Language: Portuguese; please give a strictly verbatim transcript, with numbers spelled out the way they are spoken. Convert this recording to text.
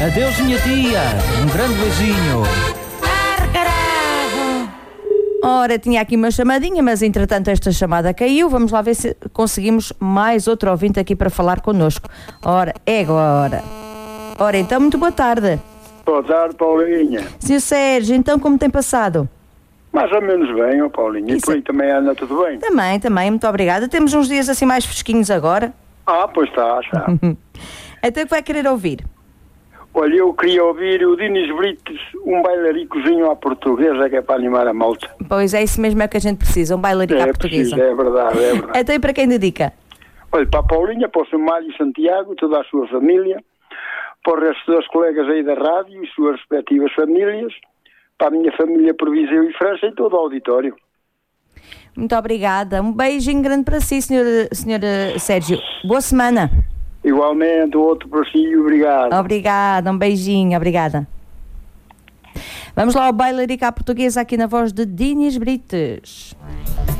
Adeus, minha tia. Um grande beijinho. Ora, tinha aqui uma chamadinha, mas entretanto esta chamada caiu. Vamos lá ver se conseguimos mais outro ouvinte aqui para falar connosco. Ora, é agora. Ora, então, muito boa tarde. Boa tarde, Paulinha. senhor Sérgio, então como tem passado? Mais ou menos bem, ó Paulinha. Isso. E por aí também anda tudo bem? Também, também, muito obrigada. Temos uns dias assim mais fresquinhos agora. Ah, pois está, já. Então o que vai querer ouvir? Olha, eu queria ouvir o Dinis Brites, um bailaricozinho à portuguesa, que é para animar a malta. Pois é, isso mesmo é que a gente precisa, um bailarico à É portuguesa. preciso, é verdade, é verdade. Então e para quem dedica? Olha, para a Paulinha, para o seu Mário Santiago, toda a sua família, para o resto das colegas aí da rádio e suas respectivas famílias, para a minha família por Viseu e França e todo o auditório. Muito obrigada. Um beijinho grande para si, senhor, senhor Sérgio. Boa semana. Igualmente, o outro para si, obrigado. Obrigada, um beijinho, obrigada. Vamos lá ao bailarico à portuguesa aqui na voz de Dinis Brites.